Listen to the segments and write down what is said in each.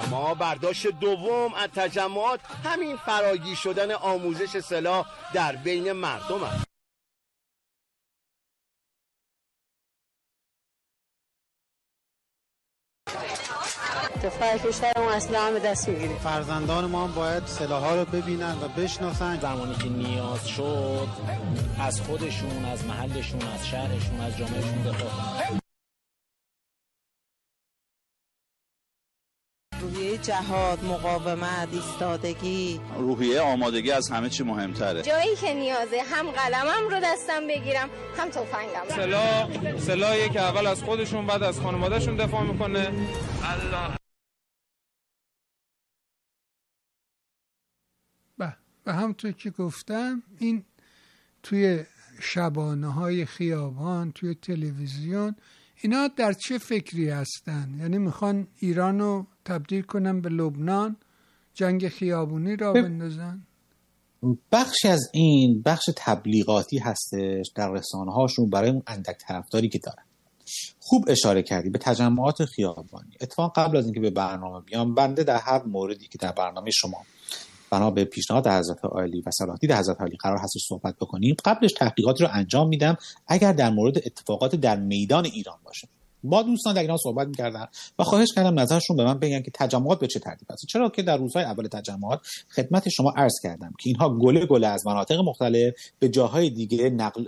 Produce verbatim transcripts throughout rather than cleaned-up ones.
اما برداشت دوم از تجمعات همین فراگیر شدن آموزش سلاح در بین مردم است. دفاع کشورمون اصلا همه دست میگیریم. فرزندان ما هم باید سلاح‌ها رو ببینن و بشناسن. زمانی که نیاز شد از خودشون، از محلشون، از شهرشون، از جامعهشون دفاع کنن. روحیه جهاد، مقاومت، ایستادگی، روحیه آمادگی از همه چی مهمتره. جایی که نیازه هم قلمم رو دستم بگیرم هم تفنگم. سلاح سلاحیه که اول از خودشون بعد از خانوادهشون دفاع میکنه. الله. و همونطور که گفتم این توی شبانه‌های خیابان، توی تلویزیون، اینا در چه فکری هستن؟ یعنی میخوان ایرانو تبدیل کنن به لبنان، جنگ خیابونی را بندازن؟ بخشی از این بخش تبلیغاتی هستش در رسانه‌هاشون برای اون اندک طرفداری که دارن. خوب اشاره کردی به تجمعات خیابانی. اتفاقا قبل از اینکه به برنامه بیام، بنده در هر موردی که در برنامه شما بنا به پیشنهاد حضرت عالی و صلاح‌دید حضرت عالی قرار هست صحبت بکنیم، قبلش تحقیقاتی رو انجام میدم اگر در مورد اتفاقات در میدان ایران باشه. با دوستان در ایران صحبت می‌کردن و خواهش کردم نظرشون به من بگن که تجمعات به چه ترتیب است. چرا که در روزهای اول تجمعات خدمت شما عرض کردم که اینها گله گله از مناطق مختلف به جاهای دیگه نقل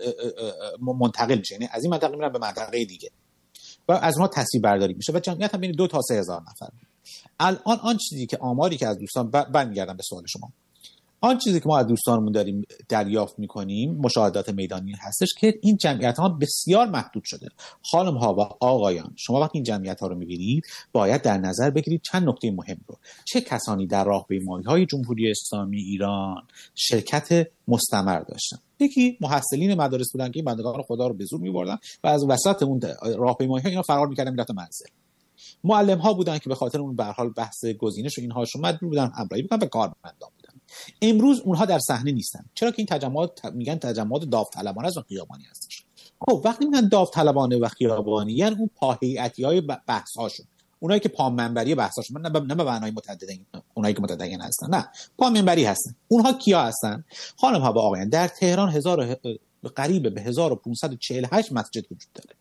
منتقل میشه، یعنی از این منطقه میرن به منطقه دیگه و از اونها تصویر برداری میشه و جمعیت هم بین دو تا سه هزار نفر. الان آن چیزی که آماری که از دوستان برمیگردم به سوال شما، آن چیزی که ما از دوستانمون داریم دریافت میکنیم، مشاهدات میدانی هستش که این جمعیت ها بسیار محدود شده. خانم ها و آقایان، شما وقتی این جمعیت ها رو میبینید باید در نظر بگیرید چند نکته مهم رو. چه کسانی در راهپیمایی های جمهوری اسلامی ایران شرکت مستمر داشتن؟ یکی محصلین مدارس بودن که این بندگان خدا رو به زور میبردن و از وسط اون راهپیمایی ها اینا فرار میکردن میرفتن منزل. معلم ها بودن که به خاطر اون به هر حال بحث گزینش و اینها شما مجبور بودن همراهی بکنن به کارمندان بودن. امروز اونها در صحنه نیستن. چرا که این تجمعات میگن تجمعات داوطلبانه است و خیابانی هستش. خب وقتی میگن داوطلبانه و خیابانی، یعنی اون پاهیئتی‌های بحث هاشون، اونایی که پا منبری بحث هاشون، نه به معنای متدین، اونایی که متدین هستن، نه پا منبری هستن. اونها کیا هستن؟ خانم ها و آقایان، در تهران هزار قریب به هزار و پانصد و چهل و هشت مسجد وجود داره.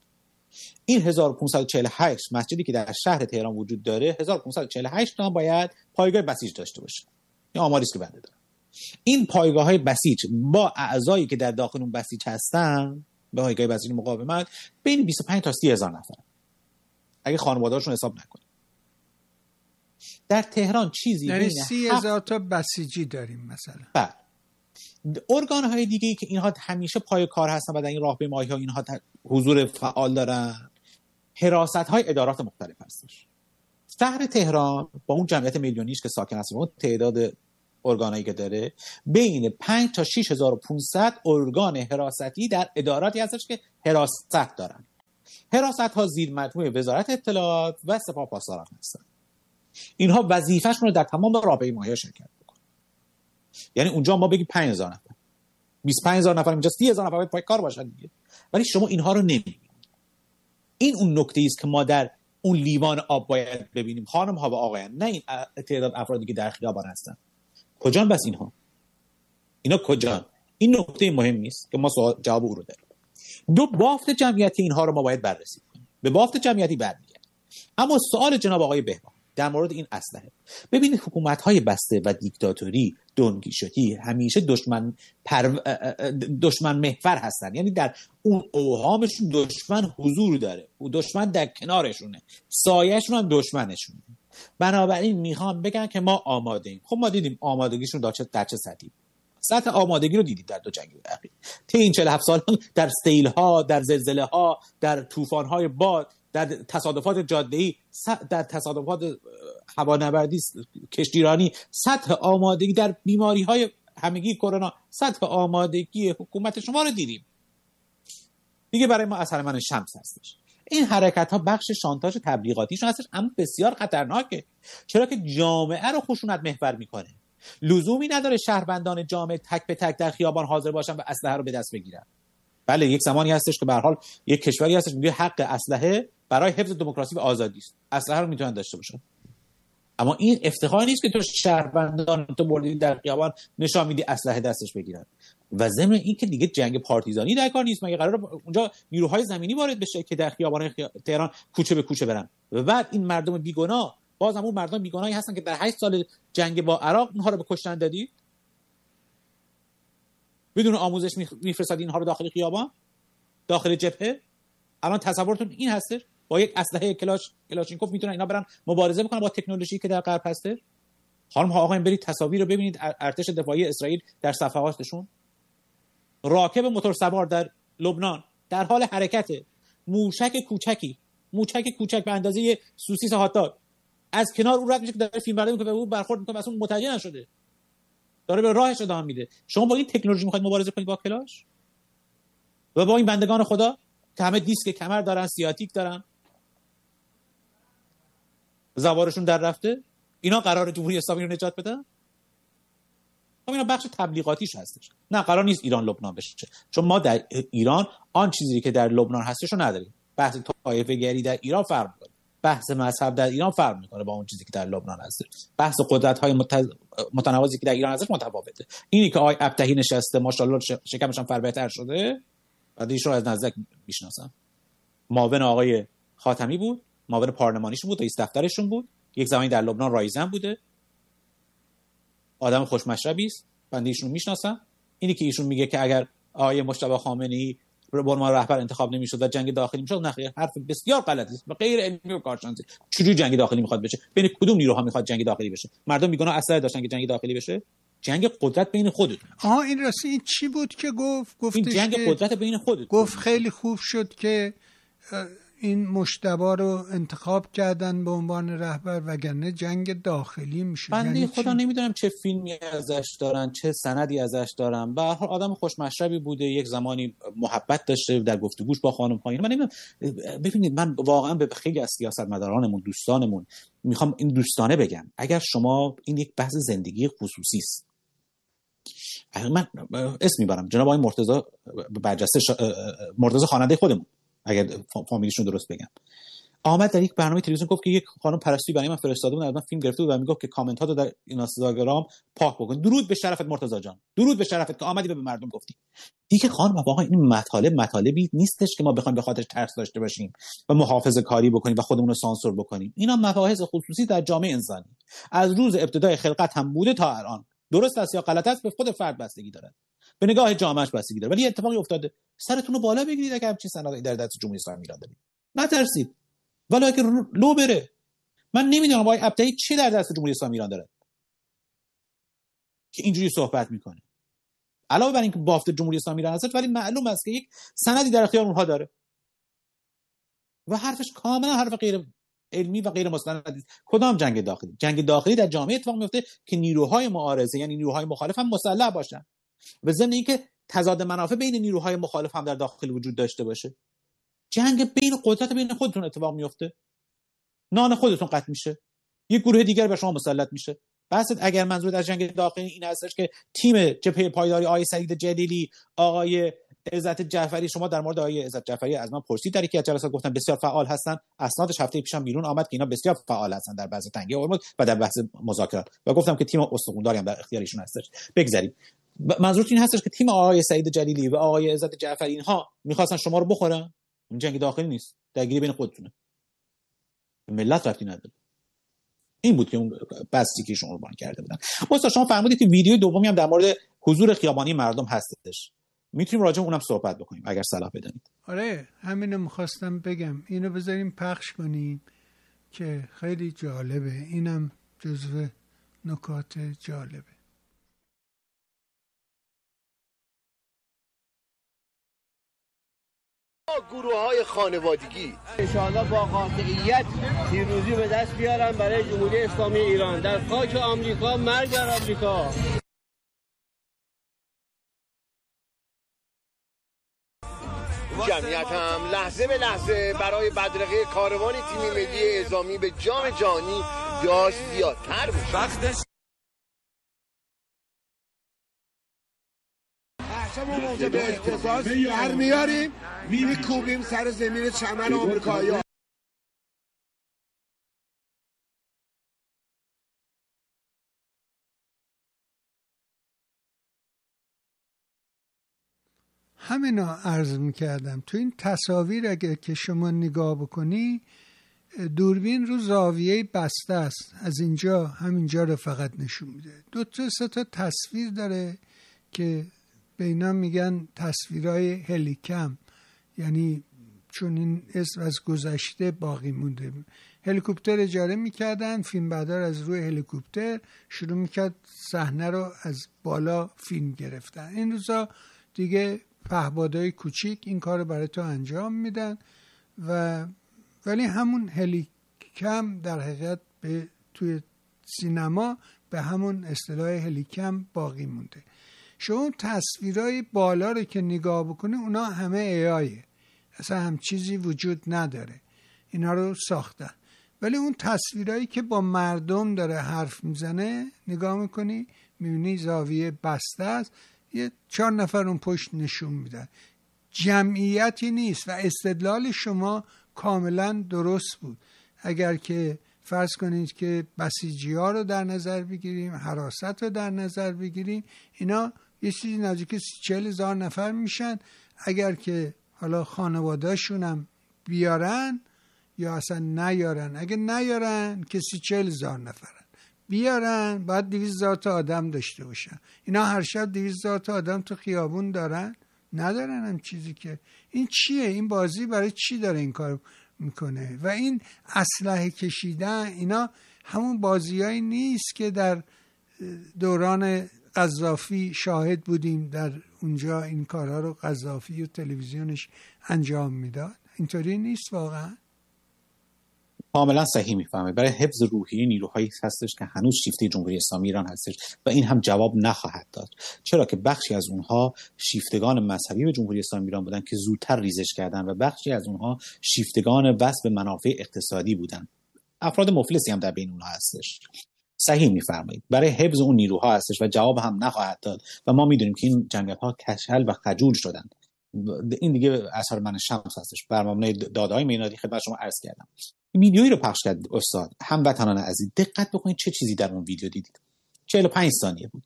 این هزار و پانصد و چهل و هشت مسجدی که در شهر تهران وجود داره، هزار و پانصد و چهل و هشت تا باید پایگاه بسیج داشته باشه. این آماری است که بنده دارم. این پایگاه‌های بسیج با اعضایی که در داخل اون بسیج هستن، به پایگاه بسیج مقاومت، بین بیست و پنج تا سی هزار نفر. اگه خانواده‌هاشون حساب نکنیم. در تهران چیزی بین سی هزار هفت... تا بسیجی داریم مثلا. بله. ارگان‌های دیگه‌ای که اینها همیشه پای کار هستن و در این راهپیمایی‌ها اینها حضور فعال دارن، حراست‌های ادارات مختلف هستش. شهر تهران با اون جمعیت میلیونیش که ساکن هست، اون تعداد ارگانایی که داره، بین پنج تا شش هزار و پانصد ارگان حراستی در اداراتی هستش که حراست دارن. حراست‌ها زیر مجموعه وزارت اطلاعات و سپاه پاسداران هستن. اینها وظیفه‌شون رو در تمام راهپیمایی‌ها شرکت می‌کنن. یعنی اونجا ما بگیم پنج هزار نفر، بیست و پنج هزار نفر، اینجا سی هزار نفر پای کار باشن دیگه. ولی شما اینها رو نمی‌بینید. این اون نکته‌ای است که ما در اون لیوان آب باید ببینیم. خانم ها و آقایان، نه این تعداد افرادی که در خیابان هستن. کجان بس اینها؟ اینا کجان؟ این نکته مهمی است که ما جواب او رو داریم. دو، بافت جمعیتی اینها رو ما باید بررسی کنیم. به بافت جمعیتی برمیگردیم. اما سوال جناب آقای بهبان در مورد این اسلحه، ببینید حکومت‌های بسته و دیکتاتوری، دونگیشتی همیشه دشمن پر... دشمن محور هستن. یعنی در اون اوهامشون دشمن حضور داره و دشمن در کنارشونه، سایه‌شون هم دشمنشونه. بنابراین میخوام بگن که ما آماده ایم. خب ما دیدیم آمادگیشون در چه در چه سطحی. سطح آمادگی رو دیدید در دو جنگ اخیر. طی این چهل و هفت سال در سیل‌ها، در زلزله‌ها، در طوفان‌های باد، در تصادفات جاده‌ای، در تصادفات هوانوردی، کشتیرانی، سطح آمادگی در بیماری‌های همگی کرونا، سطح آمادگی حکومت شما رو دیدیم. دیگه برای ما اثر من شمس هستش. این حرکت‌ها بخش شانتاژ تبلیغاتیشون هستش، اما بسیار خطرناکه. چرا که جامعه رو خشونت محور میکنه. لزومی نداره شهروندان جامعه تک به تک در خیابان حاضر باشن و اسلحه رو به دست بگیرن. بله، یک زمانی هستش که به هر حال یک کشوری هستش میگه حق اسلحه برای حفظ دموکراسی و آزادی است. اسلحه رو میتونن داشته باشن. اما این افتخار نیست که تو شهروندان تو بردی در خیابان نشان میدی اسلحه دستش بگیرن. و ضمن این که دیگه جنگ پارتیزانی در کار نیست، مگه قراره اونجا نیروهای زمینی وارد بشه که در خیابان خی... تهران کوچه به کوچه برن؟ و بعد این مردم بیگناه، باز هم اون مردم بیگناهی هستن که در هشت سال جنگ با عراق اونها رو به کشتن دادی بدون آموزش میفرستاد اینها رو داخل خیابان، داخل جبهه. الان تصورتون این هستش با یک اسلحه کلاش کلاشینکوف میتونن اینا برن مبارزه بکنن با تکنولوژی که در غرب هسته؟ خانم ها آقایان برید تصاویر رو ببینید، ارتش دفاعی اسرائیل در صفحاتشون، راکب موتور سوار در لبنان در حال حرکته، موشک کوچکی موشک کوچک به اندازه سوسیس هات‌داگ از کنار اون رد میشه که داره فیلم برداری میکنه، به اون برخورد میکنه، اصلا متوجه نشده، داره به راهش ادامه میده. شما با این تکنولوژی میخواید مبارزه کنید با کلاش و با این بندگان خدا که همه دیسک کمر دارن، سیاتیک دارن، زوارشون در رفته؟ اینا قرار جمهوری اسلامی رو نجات بدن؟ خب اینا بخش تبلیغاتیش هستش. نه، قرار نیست ایران لبنان بشه، چون ما در ایران آن چیزی که در لبنان هستش رو نداریم. بحث طایفه گری در ایران فرق میکنه، بحث مذهب در ایران فرق میکنه با اون چیزی که در لبنان هستش. بحث قدرت‌های متز... متناوبی که در ایران هستش متفاوته. اینی که آقای ابتهی نشسته ماشاءالله شکمش هم فربهتر شده، بعد ایشون از نزدیک میشناسم، معاون آقای خاتمی بود، معاون پارلمانیشون بود، رئیس دفترشون بود، یک زمانی در لبنان رایزن بوده، آدم خوشمشربی است، بنده ایشون میشناسم. اینی که ایشون میگه که اگر آقای مجتبی خامنه‌ای به عنوان رهبر انتخاب نمیشد و جنگ داخلی میشد، نه، حرف بسیار غلطی است و غیر علمی و کارشناسی. چجوری جنگ داخلی میخواد بشه؟ بین کدوم نیروها میخواد جنگ داخلی بشه؟ مردم میگن اسلحه داشتن که جنگ داخلی بشه؟ جنگ قدرت بین خودتون. آها، این راستی این چی بود که گفت گفتش این جنگ قدرت بین خودتون. گفت خیلی خوب شد که این مجتبی رو انتخاب کردن به عنوان رهبر، وگرنه جنگ داخلی میشه. بنده یعنی خدا نمیدونم چه فیلمی ازش دارن، چه سندی ازش دارن. به هر حال آدم خوشمشربی بوده، یک زمانی محبت داشته در گفتگوش با خانم ها. من نمیدونم، ببینید من واقعا به خیلی از سیاستمدارانمون، دوستانمون میخوام این دوستانه بگم، اگر شما این یک بحث زندگی خصوصی است، من اسم میبرم جناب آقای مرتضی برجسته شا... مرتضی خواننده خودمون، اگر فامیلیشون درست بگم، آمد در یک برنامه تلویزیون گفت که یک خانم پرستویی برای من فرستاده بود، از من فیلم گرفته بود و میگفت که کامنت ها رو در اینستاگرام پاک بکن. درود به شرفت مرتضی جان، درود به شرفت که آمدی و به مردم گفتی. دیگه خانم واقعا این مطالب مطالبی نیستش که ما بخوایم به خاطر ترس داشته باشیم و محافظه کاری بکنیم و خودمون رو سانسور بکنیم. اینا مباحث خصوصی در جامعه انسانی از روز ابتدای خلقت هم بوده تا الان. درست است یا غلط است به خود فرد بستگی داره، به نگاه جامعهش بستگی داره، ولی اتفاقی افتاده. سرتون رو بالا بگیرید اگه همچین سندی در دست جمهوری اسلامی ایران دارید، نترسید ولی اگه لو بره. من نمیدونم آقای ابتهی چی در دست جمهوری اسلامی ایران داره که اینجوری صحبت میکنه، علاوه بر اینکه بافت جمهوری اسلامی ایران هست، ولی معلوم است که یک سندی در اختیار اونها داره و حرفش کاملا حرف غیر علمی و غیر مستند. کدام جنگ داخلی؟ جنگ داخلی در جامعه اتفاق میفته که نیروهای معارضه یعنی نیروهای مخالف هم مسلح باشن و ضمن اینکه تضاد منافع بین نیروهای مخالف هم در داخل وجود داشته باشه. جنگ بین قدرت بین خودتون اتفاق میفته، نان خودتون قطع میشه، یک گروه دیگر به شما مسلط میشه. بحث اگر منظور از جنگ داخلی این هستش که تیم جبهه پایداری آقای سعید جلیلی، آقای عزت جعفری، شما در مورد آقای عزت جعفری از من پرسید، در یکی از جلسات گفتم بسیار فعال هستن، اسنادش هفته پیشم بیرون آمد که اینا بسیار فعال هستن در بحث تنگی هرمز و در بحث مذاکرات و گفتم که تیم استخونداری هم در اختیار ایشون هستش. بگذاریم منظور این هستش که تیم آقای سعید جلیلی و آقای عزت جعفری اینها می‌خواستن شما رو بخورن. این جنگ داخلی نیست، درگیری بین خودتونه، ملت ربطی نداره. این بود که اون بحثی که شما قربان کرده بودن. استاد شما فرمودید که ویدیو دومی هم در مورد حضور خیابانی مردم هستش، میتونیم راجع به اونم صحبت بکنیم اگر صلاح بدانید. آره همینو میخواستم بگم، اینو بذاریم پخش کنیم که خیلی جالبه، اینم جزو نکات جالبه. گروه های خانوادگی انشاءالله با قاطعیت پیروزی به دست بیارن برای جمهوری اسلامی ایران در خاک آمریکا، مرگ در آمریکا. جمعیت هم لحظه به لحظه برای بدرقه کاروان تیم ملی اعزامی به جام جهانی داشت زیادتر میشه. ما موضوع به اختصاص در میاریم میکوبیم سر زمین چمن آمریکایی. همینا عرض میکردم. تو این تصاویر اگه که شما نگاه بکنی، دوربین رو زاویه بسته است، از اینجا همینجا رو فقط نشون میده. دو تا سه تا تصویر داره که به اینا میگن تصویرهای هلیکم، یعنی چون این اسم از گذشته باقی مونده. هلیکوپتر اجاره میکردن، فیلم بردار از روی هلیکوپتر شروع میکرد صحنه رو از بالا فیلم گرفتن. این روزا دیگه پهپادهای کوچیک این کار رو برای تو انجام میدن و ولی همون هلیکم در حقیقت به توی سینما به همون اصطلاح هلیکم باقی مونده. شما تصویرهای بالا رو که نگاه بکنی اونا همه ای آیه، اصلا هم چیزی وجود نداره، اینا رو ساختن. ولی اون تصویرهایی که با مردم داره حرف میزنه نگاه میکنی میبینی زاویه بسته است، یه چهار نفر اون پشت نشون میدن، جمعیتی نیست و استدلال شما کاملا درست بود. اگر که فرض کنید که بسیجی ها رو در نظر بگیریم، حراست رو در نظر بگیریم، اینا یه چیزی نزدیک چهل هزار نفر میشن. اگر که حالا خانواده‌شون هم بیارن یا اصلا نیارن، اگه نیارن کسی چهل هزار نفرن، بیارن باید دویست هزار تا آدم داشته باشن. اینا هر شب دویست هزار تا آدم تو خیابون دارن؟ ندارن هم چیزی که. این چیه؟ این بازی برای چی داره این کار میکنه؟ و این اسلحه کشیدن، اینا همون بازیایی نیست که در دوران قذافی شاهد بودیم، در اونجا این کارها رو قذافی و تلویزیونش انجام میداد. اینطوری نیست واقعا. کاملا صحیح میفهمه. برای حفظ روحیه نیروهایی هستش که هنوز شیفته جمهوری اسلامی ایران هستش و این هم جواب نخواهد داد، چرا که بخشی از اونها شیفتگان مذهبی به جمهوری اسلامی ایران بودن که زودتر ریزش کردن و بخشی از اونها شیفتگان وصل به منافع اقتصادی بودن. افراد مفلسی هم در بین اونها هستش. صحیح میفرمایید. برای حفظ اون نیروها هستش و جواب هم نخواهد داد و ما میدونیم که این جنگ‌ها کشل و خجول شدن. این دیگه اثر من شمس هستش. بر مبنای داده‌های مینادی خدمت شما عرض کردم. ویدیویی رو پخش کرد استاد. هموطنان عزیز دقت بکنید چه چیزی در اون ویدیو دیدید. چهل و پنج ثانیه بود.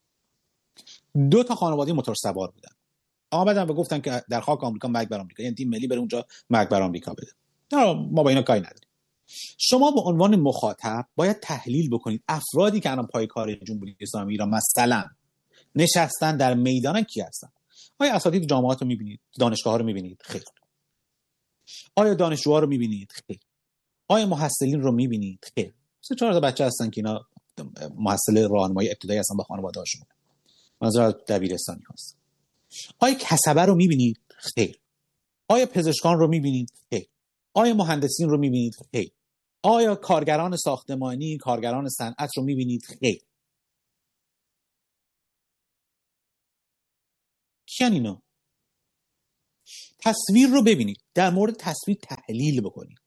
دو تا خانواده موتور سوار بودن. آمدن و گفتن که در خاک آمریکا مرگ بر آمریکا، یعنی تیم ملی بره اونجا مرگ بر آمریکا بده. نه ما با اینا کاری نداریم. شما به عنوان مخاطب باید تحلیل بکنید افرادی که الان پای کار جمهوری اسلامی ایران مثلا نشستن در میدان کی هستن؟ آیا اساتید جامعات رو می‌بینید؟ دانشگاه‌ها رو می‌بینید؟ خیر. آیا دانشجوها رو می‌بینید؟ خیر. آیا محصلین رو می‌بینید؟ خیر. سه چهار تا بچه هستن که اینا محصل راهنمایی ابتدایی هستن با خانواده‌هاشون. منظور دبیرستانی هست. آیا کسبه رو می‌بینید؟ خیر. آیا پزشکان رو می‌بینید؟ خیر. آیا مهندسین رو می‌بینید؟ خیر. آیا کارگران ساختمانی، کارگران صنعت رو می‌بینید؟ خیر. کیان اینا؟ تصویر رو ببینید، در مورد تصویر تحلیل بکنید.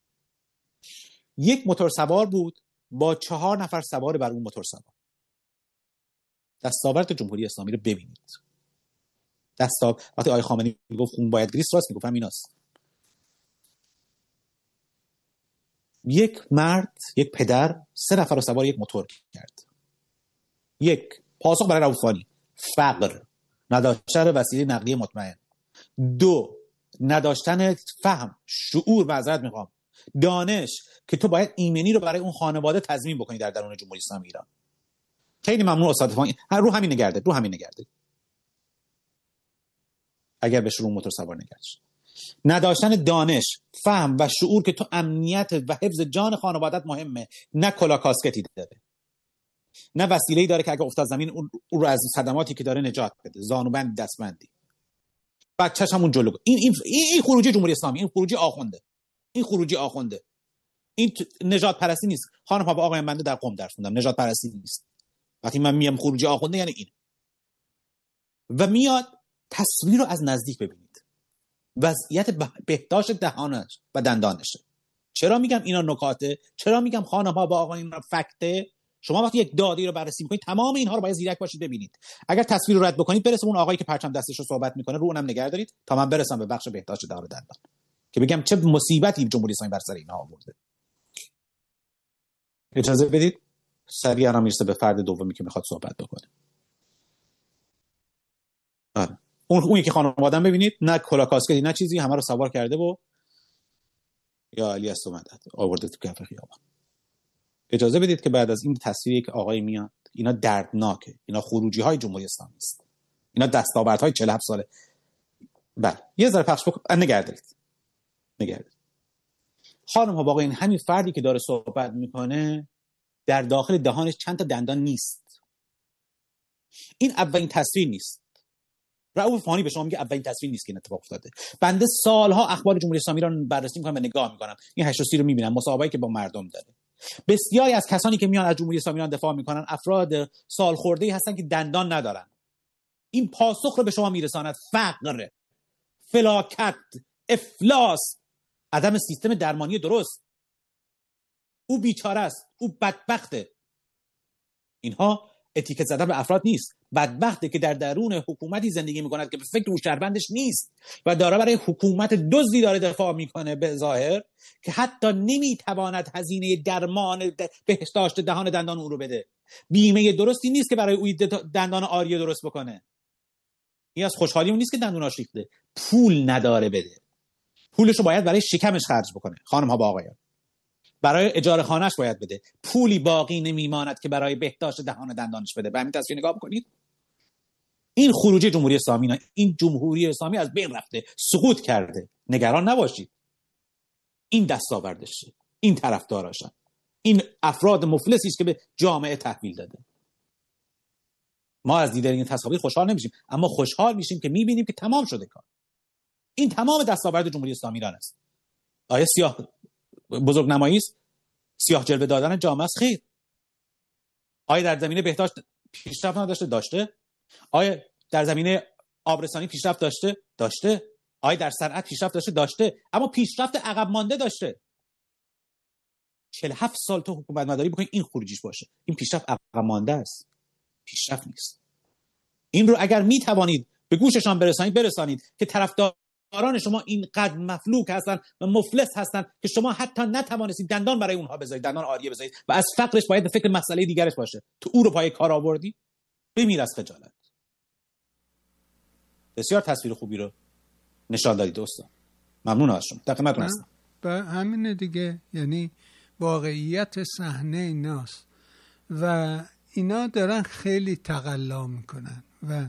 یک موتور سوار بود با چهار نفر سوار بر اون موتور سوار. دستاورد جمهوری اسلامی رو ببینید. دستاورد وقتی آقای خامنه‌ای میگفت خون باید گریست، راست میگفت، همیناست. یک مرد، یک پدر سه نفر رو سوار یک موتور کرد. یک، پاسخ برای رؤوفانی، فقر، نداشتن وسیله نقلیه مطمئن. دو، نداشتن فهم، شعور، معذرت میخوام، دانش که تو باید ایمنی رو برای اون خانواده تضمین بکنی در درون جمهوری اسلامی ایران. خیلی ممنون استاد فانی، رو همین نگرده، رو همین نگرده. اگر بهش رو موتور سوار نگردش. نداشتن دانش، فهم و شعور که تو امنیت و حفظ جان خانوادت مهمه، نه کلا کاسکتی داره، نه وسیله‌ای داره که اگه افتاد زمین اون رو از صدماتی که داره نجات بده، زانوبند، دستبندی، بچه‌ش همون جلو. این این این خروجی جمهوری اسلامی، این خروجی آخونده، این خروجی آخونده، این نجات پرستی نیست. خانم ها و آقایان، بنده در قم درس خوندم، نجات پرستی نیست. وقتی من میام خروجی آخونده یعنی این. و میاد تصویر رو از نزدیک ببینید، وضعیت بهداشت دهانش و دندانشه. چرا میگم اینا نکاته؟ چرا میگم خانم ها و آقایان فکته؟ شما وقتی یک دادی رو بررسی میکنید تمام اینها رو باید زیرک باشید ببینید. اگر تصویر رو رد بکنید برسه اون آقایی که پرچم دستش رو صحبت میکنه، رو اونم نگه دارید تا من برسم به بخش بهداشت دهان و دندان که بگم چه مصیبتی جمهوری اسلامی بر سر اینها آورده. اجازه بدید سریع الان میرسه به فرد دومی که میخواد صحبت بکنه. آره. اون اون یکی خانواده‌ام ببینید، نه کلا کاسکتی نه چیزی، همه رو سوار کرده و یا علی است اومد آورده تو کف خیابان. اجازه بدید که بعد از این تصویری که آقای میاد، اینا دردناکه، اینا خروجی‌های جمهوری اسلامی است، اینا دستاوردهای چهل و هفت ساله. بله یه ذره پخش بکن، نگردید نگردید خانم ها. واقعا این همین فردی که داره صحبت میکنه در داخل دهانش چند تا دندان نیست. این اولین تصویر نیست. رؤوف فانی به شما میگه اولین تصویر نیست که این اتفاق افتاده. بنده سالها اخبار جمهوری اسلامی رو بررسی میکنم و نگاه میکنم، این هشت و سی رو میبینم، مصاحبه‌ای که با مردم داره. بسیاری از کسانی که میان از جمهوری اسلامی ایران دفاع میکنن افراد سالخورده‌ای هستن که دندان ندارن. این پاسخ رو به شما میرساند: فقر، فلاکت، افلاس، عدم سیستم درمانی درست. او بیچاره است، او بدبخته. اینها اتیکت زدن به افراد نیست. بدبخته که در درون حکومتی زندگی میکند که به فکر او شهروندش نیست و داره برای حکومت دزدی داره دفاع میکنه به ظاهر، که حتی نمیتواند هزینه درمان بهداشت دهان دندان او رو بده. بیمه درستی نیست که برای او دندان آریه درست بکنه. این از خوشحالی اون نیست که دندوناش ریخته، پول نداره بده. پولشو باید برای شکمش خرج بکنه. خانم ها با آقایان، برای اجاره خانه‌اش باید بده. پولی باقی نمیماند که برای بهداشت دهان دندانش بده. به همین تصویر نگاه بکنید. این خروجی جمهوری اسلامی نه. این جمهوری اسلامی از بین رفته، سقوط کرده. نگران نباشید. این دستاوردشه، این طرفداراشن، این افراد مفلسی است که به جامعه تحویل داده. ما از دیدن این تصاویر خوشحال نمیشیم، اما خوشحال میشیم که میبینیم که تمام شده کار. این تمام دستاورد جمهوری اسلامی ایران است. آیا سیاه بزرگ نمایی است؟ سیاه جلوه دادن جامعه است؟ خیر. آیا در زمینه بهداشت پیشرفت نداشته؟ داشته. آیا در زمینه آبرسانی پیشرفت داشته؟ داشته. آیا در صنعت پیشرفت داشته؟ داشته. اما پیشرفت عقب مانده داشته. چهل و هفت سال تو حکومت مداری بکنید این خروجیش باشه. این پیشرفت عقب مانده است. پیشرفت نیست. این رو اگر می توانید به گوششان برسانید برسانید که طرفداران شما این قدر مفلوک هستن و مفلس هستن که شما حتی نتوانستید دندان برای اونها بذارید، دندان آریه بذارید و از فقرش باید به فکر مسئله دیگرش باشه. تو او رو پای کار آوردی؟ بمیر از خجالت. بسیار تصویر خوبی رو نشان دادید دوستان. ممنون از شما. در خدمتتون هستم. با همین دیگه، یعنی واقعیت صحنه ایناست و اینا دارن خیلی تقلا میکنن و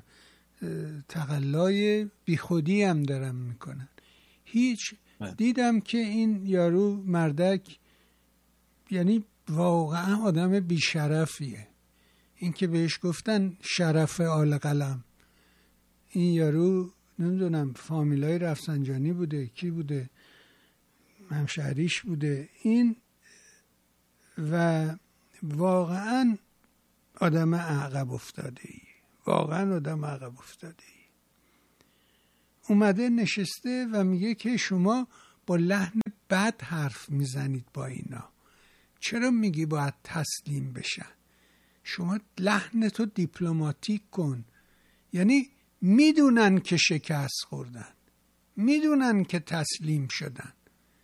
تقلای بیخودی هم دارن میکنن. هیچ دیدم که این یارو مردک یعنی واقعا آدم بیشرفیه. این که بهش گفتن شرف آل قلم، این یارو نمیدونم فامیلای رفسنجانی بوده، کی بوده، همشهریش بوده این، و واقعا آدم عقب افتاده ای، واقعا آدم عقب افتاده ای. اومده نشسته و میگه که شما با لحن بد حرف میزنید با اینا، چرا میگی باید تسلیم بشن؟ شما لحنتو دیپلماتیک کن. یعنی میدونن که شکست خوردن، میدونن که تسلیم شدن،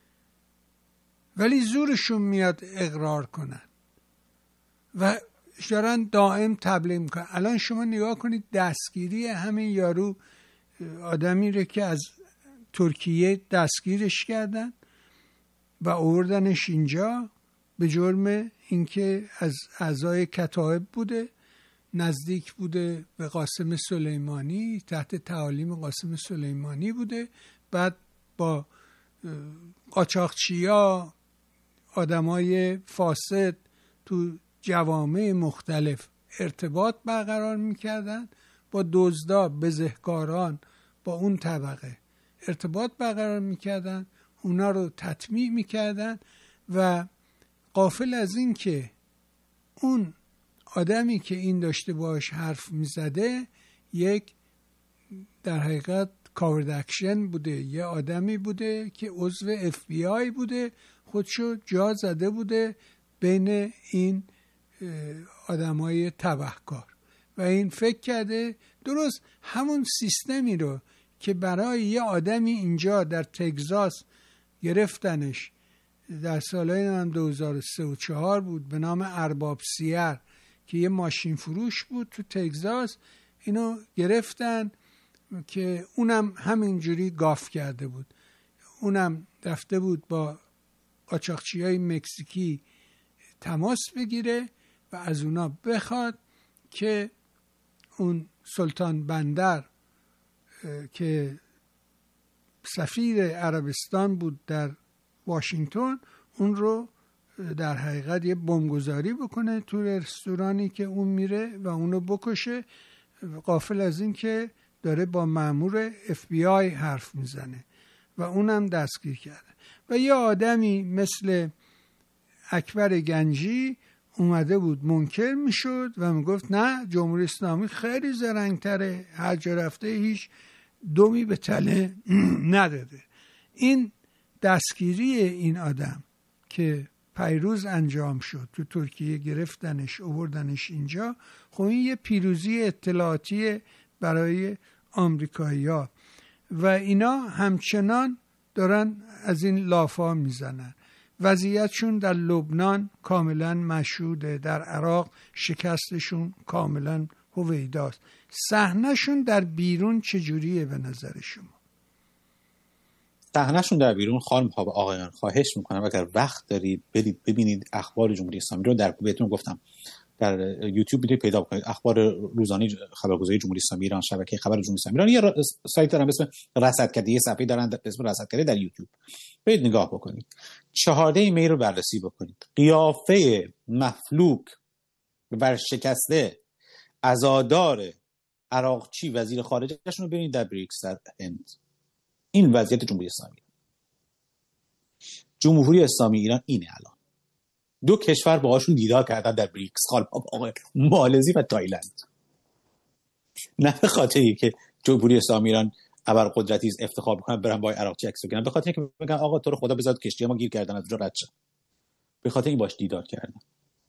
ولی زورشون میاد اقرار کنن و دارن دائم تبلیغ میکنن. الان شما نگاه کنید دستگیری همین یارو، آدمی رو که از ترکیه دستگیرش کردن و آوردنش اینجا به جرم اینکه از اعضای کتائب بوده، نزدیک بوده به قاسم سلیمانی، تحت تعالیم قاسم سلیمانی بوده، بعد با قاچاقچیا، آدمای فاسد تو جوامع مختلف ارتباط برقرار میکردن، با دزدا، بزهکاران، با اون طبقه ارتباط برقرار میکردن، اونا رو تطمیع میکردن و غافل از این که اون آدمی که این داشته باش حرف میزده یک در حقیقت کاورد اکشن بوده، یه آدمی بوده که عضو اف بی آی بوده، خودشو جا زده بوده بین این آدمای تبهکار و این فکر کرده درست همون سیستمی رو که برای یه آدمی اینجا در تگزاس گرفتنش در سالهای هم دو هزار و سه و چهار بود به نام ارباب سیر که یه ماشین فروش بود تو تگزاس، اینو گرفتن که اونم همینجوری گاف کرده بود. اونم رفته بود با قاچاقچیای مکزیکی تماس بگیره و از اونا بخواد که اون سلطان بندر که سفیر عربستان بود در واشنگتن، اون رو در حقیقت یه بمبگذاری بکنه تو رستورانی که اون میره و اونو بکشه، غافل از این که داره با مأمور اف بی آی حرف میزنه و اونم دستگیر کرده. و یه آدمی مثل اکبر گنجی اومده بود منکر میشد و میگفت نه، جمهوری اسلامی خیلی زرنگتره، هر جا رفته هیچ دومی به تله نداده. این دستگیری این آدم که پیروز انجام شد، تو ترکیه گرفتنش آوردنش اینجا، خب این یه پیروزی اطلاعاتی برای آمریکایی‌ها و اینا همچنان دارن از این لافا میزنن. وضعیتشون در لبنان کاملا مشهوده، در عراق شکستشون کاملا هویداست. صحنه‌شون در بیرون چجوریه به نظر شما؟ صحنه‌شون در بیرون، خانم ها و آقایان، خواهش میکنم اگر وقت دارید برید ببینید اخبار جمهوری اسلامی رو. در بهتون گفتم در یوتیوب میتونید پیدا کنید، اخبار روزانه خبرگزاری جمهوری اسلامی ایران، شبکه خبر جمهوری اسلامی ایران. یه سایت دارن به اسم رصدکده، یه صفحه دارن به اسم رصدکده در یوتیوب، برید نگاه بکنید. چهارده می رو بررسی بکنید. قیافه مفلوک و شکسته عزادار عراقچی وزیر خارجه‌شون رو ببینید در بریکس در هند. این وضعیت جمهوری اسلامی. جمهوری اسلامی ایران اینه الان. دو کشور باهاشون دیدار کردن در بریکس، آقا مالزی و تایلند. نه به خاطری که جمهوری اسلامی ایران ابرقدرتی افتخار میکنن برن با عراقچی عکس بگیرن، به خاطر اینکه بگن آقا تو رو خدا بذار کشتی ما گیر کردن از اونجا رد شد. به خاطر این باش دیدار کردن.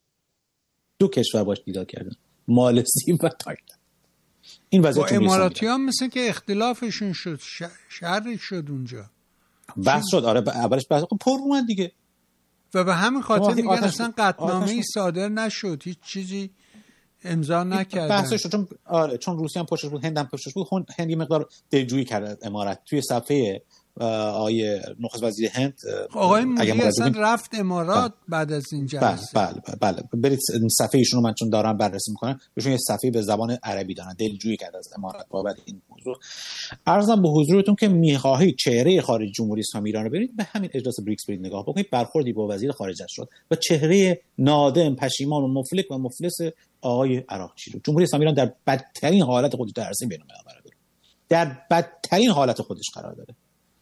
دو کشور باش دیدار کردن، مالزی و تایلند. این وضعیت با اماراتیان مثل که اختلافشون شد، شر شد اونجا بحث شد. آره اولش بحث پر اومد دیگه و به همین خاطر میگن اصلا قطعنامه‌ای صادر نشد، هیچ چیزی امضا نکردن. بحثش چون آره چون روسیه هم پشتش بود، هند هم پشتش بود، هند یه مقدار دلجویی کرد امارات. توی صفحه آقای نخست وزیر هند آقای موری اصلا رفت امارات بعد از این جلسه. بله بله بله برید صفحه ایشون رو من چون دارم بررسی میکنم، ایشون یه صفحه به زبان عربی دارن، دلجویی کرد از امارات بابت این موضوع. عرضم به حضورتون که میخواهید چهره خارج جمهوری اسلامی ایران رو برید به همین اجلاس بریکس برید نگاه بکنید، برخوردی با وزیر خارجه شد و چهره نادم، پشیمان و مفلک و مفلس آقای عراقچی رو. جمهوری اسلامی ایران در بدترین حالت خودش در عرصه بین‌المللی قرار داره، در بدترین حالت خودش قرار داره.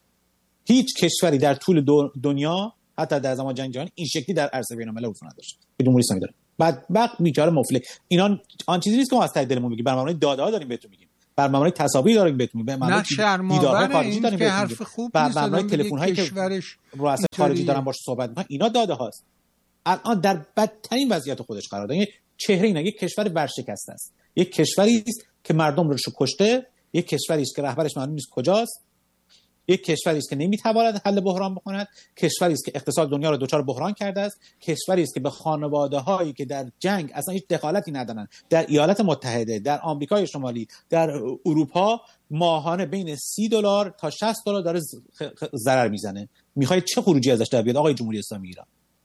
هیچ کشوری در طول دنیا حتی در زمان جنگ جهانی این شکلی در عرصه بین‌المللی حضور نداشت که جمهوری اسلامی داره. بدبخت بیچاره مفلک. اینا آن چیزی نیست که ما از ته دلمون میگیم، بر مبنای داده‌ها داریم بهتون میگیم، بر مبنای تصاویر داریم بهتون میگیم، نه شرم‌آور این که بهتون حرف خوب بر مبنای تلفن‌هایی که رؤسای خارجی دارن باهاش صحبت میکنن، اینا داده هاست. الان در بدترین وضعیت خودش قرار داره. چهره اینا یک کشور ورشکسته است، یک کشوری است که مردم رو کشته، یک کشوری است که رهبرش معلوم نیست کجاست، یک کشوری است که نمیتواند حل بحران بکند، کشوری است که اقتصاد دنیا رو دچار بحران کرده است، کشوری است که به خانواده‌هایی که در جنگ اصلا هیچ دخالتی ندارند، در ایالات متحده، در آمریکای شمالی، در اروپا ماهانه بین سی دلار تا شصت دلار داره ضرر میزنه. میخواید چه خروجی ازش در بیاد آقای جمهوری اسلامی ایران؟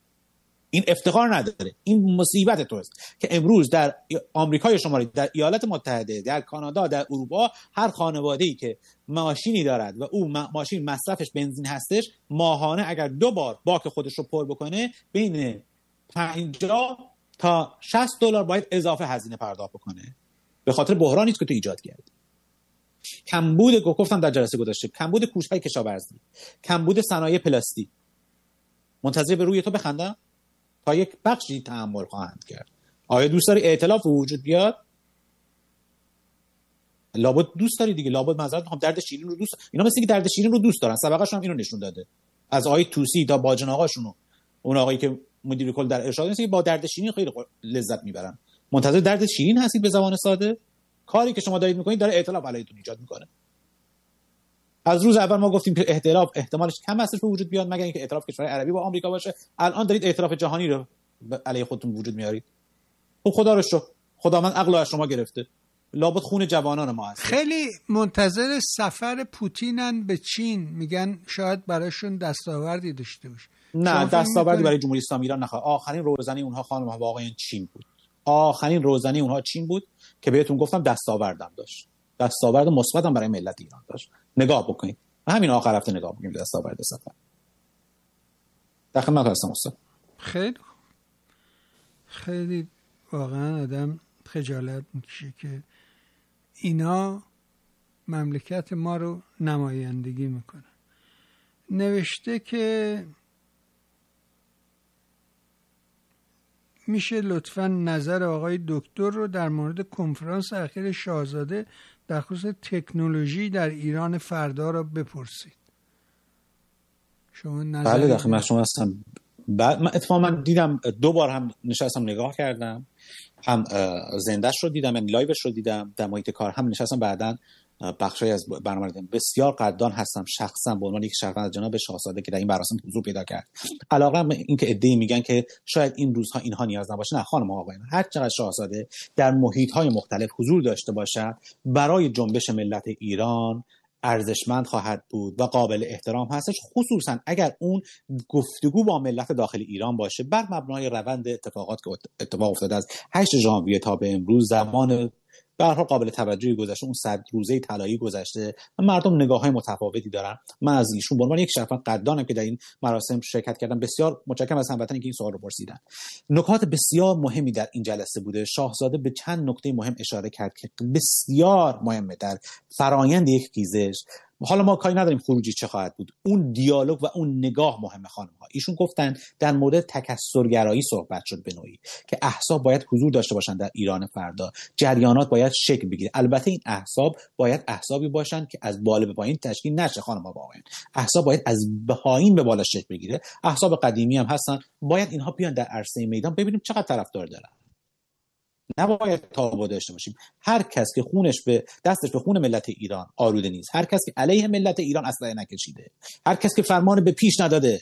این افتخار نداره، این مصیبت توست که امروز در آمریکای شمالی، در ایالات متحده، در کانادا، در اروپا هر خانواده‌ای که ماشینی دارد و او ماشین مصرفش بنزین هستش، ماهانه اگر دو بار باک خودش رو پر بکنه بین پنجاه تا شصت دلار باید اضافه هزینه پرداخت بکنه، به خاطر بحرانی است که تو ایجاد کرد. کمبود گفتم در جلسه گذشته، کمبود کوشهای کشاورزی، کمبود صنایع پلاستیک. منتظر به روی تو بخندم تا یک بخشی تحمل خواهند کرد. آیا دوست داری ائتلاف وجود بیاد؟ لابد دوست داری دیگه. لابد معذرت میخوام، درد شیرین رو دوست، اینا مثل اینکه درد شیرین رو دوست دارن. سابقه‌شون هم اینو نشون داده، از آقای توسی تا باجن آقاشون، اون آقایی که مدیر کل در ارشاد هست، که با درد شیرین خیلی لذت میبرن. منتظر درد شیرین هستید به زبان ساده؟ کاری که شما دارید میکنید داره ائتلاف علیتون ایجاد میکنه. از روز اول ما گفتیم که ائتلاف احتمالش کم هستش به وجود بیاد مگر اینکه ائتلاف کشورهای عربی با آمریکا باشه. الان دارید ائتلاف جهانی رو علیه خودتون وجود میارید. خب خدا رو شکر، خداوند عقل از شما گرفته، لابد خون جوانان ما هست. خیلی منتظر سفر پوتینن به چین، میگن شاید براشون دستاوردی داشته باشه. نه دستاوردی برای جمهوری اسلامی ایران نخواد. آخرین روزنی اونها خانم ها واقعا چین بود. آخرین روزنی اونها چین بود که بهتون گفتم دستاوردم داشت. دستاورد مثبتم برای ملت ایران داشت. نگاه بکنید. همین آخر هفته نگاه بکنید دستاورد سفر. در خدمت هستم استاد. خیلی خیلی واقعا آدم خجالت میکشه که اینا مملکت ما رو نمایندگی میکنن. نوشته که میشه لطفاً نظر آقای دکتر رو در مورد کنفرانس اخیر شاهزاده در خصوص تکنولوژی در ایران فردا را بپرسید. شما نظر بله در خدمت شما هستم. بعد من اتفاقا من دیدم دو بار هم نشستم نگاه کردم، هم زندهش رو دیدم، یعنی لایوش رو دیدم در محیط کار، هم نشستم بعداً بخشی از برنامه دیدم. بسیار قدردان هستم شخصا به عنوان یک شهروند جناب شاهزاده که در این مراسم حضور پیدا کرد. علاوه بر این که عده‌ای میگن که شاید این روزها اینها نیاز نباشه، نه خانم و آقایان، هر چقدر شاهزاده در محیط‌های مختلف حضور داشته باشد برای جنبش ملت ایران ارزشمند خواهد بود و قابل احترام هستش، خصوصا اگر اون گفتگو با ملت داخل ایران باشه بر مبنای روند اتفاقات که اتفاق افتاده از هشت ژانویه تا به امروز. زمان به هر حال قابل توجهی گذشته، اون صد روزه طلایی گذشته و مردم نگاه‌های متفاوتی دارن. من از ایشون به عنوان یک شهروند قدردانم که در این مراسم شرکت کردم. بسیار متشکرم از هموطنانی که این سوال رو پرسیدن. نکات بسیار مهمی در این جلسه بوده. شاهزاده به چند نکته مهم اشاره کرد که بسیار مهمه در فرایند یک خیزش. حالا ما کاری نداریم خروجی چه خواهد بود، اون دیالوگ و اون نگاه مهمه. خانم ها ایشون گفتن در مورد تکثرگرایی صحبت شد به نوعی که احزاب باید حضور داشته باشن در ایران فردا، جریانات باید شکل بگیره. البته این احزاب باید احزابی باشن که از بالا به پایین تشکیل نشه. خانم ها واقعا احزاب باید از پایین به بالا شکل بگیره. احزاب قدیمی هم هستن، باید اینها بیان در عرصه میدان ببینیم چقدر طرفدار دارن. نباید تابو داشته باشیم. هر کس که خونش به دستش به خون ملت ایران آلوده نیست، هر کس که علیه ملت ایران اسلحه نکشیده، هر کس که فرمان به پیش نداده،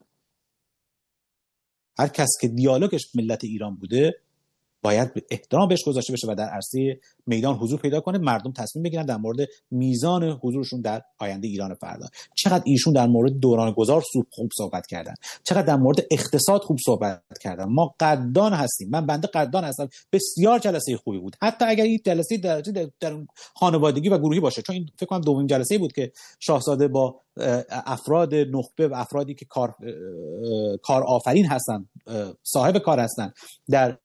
هر کس که دیالوگش ملت ایران بوده، باید به احترام بهش گذاشته بشه و در عرصه میدان حضور پیدا کنه. مردم تصمیم بگیرن در مورد میزان حضورشون در آینده ایران فردا. چقدر ایشون در مورد دوران گذار خوب صحبت کردن، چقدر در مورد اقتصاد خوب صحبت کردن. ما قدردان هستیم. من بنده قدردان هستم. بسیار جلسه خوبی بود، حتی اگر این جلسه در, در خانوادگی و گروهی باشه، چون این فکر کنم دومین جلسه بود که شاهزاده با افراد نخبه و افرادی که کار کارآفرین هستن، صاحب کار هستن، در